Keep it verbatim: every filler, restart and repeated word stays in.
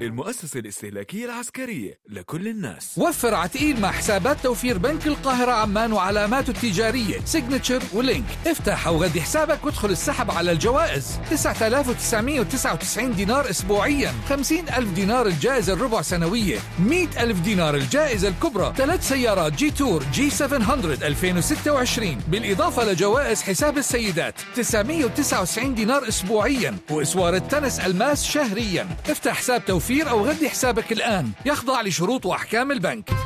المؤسسة الاستهلاكية العسكرية لكل الناس. وفر عتقيل مع حسابات توفير بنك القاهرة عمان وعلاماته التجارية سيجنتشر ولينك. افتح أو غدي حسابك وادخل السحب على الجوائز. تسعة آلاف وتسعمائة وتسعة وتسعين دينار أسبوعيا، خمسين ألف دينار الجائزة الربع سنوية، مئة ألف دينار الجائزة الكبرى، ثلاث سيارات جي تور جي سبعمائة ألفين وستة وعشرين، بالإضافة لجوائز حساب السيدات تسعمائة وتسعة وتسعين دينار أسبوعيا، وإسوار التنس الماس شهريا. افتح حساب توفير أو غدي حسابك الآن، يخضع لشروط وأحكام البنك.